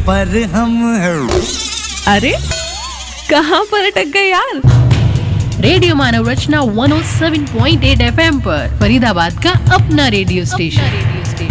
पर हम हैं। अरे कहाँ पर अटक गए यार? रेडियो मानव रचना 107.8 FM पर फरीदाबाद का अपना रेडियो स्टेशन।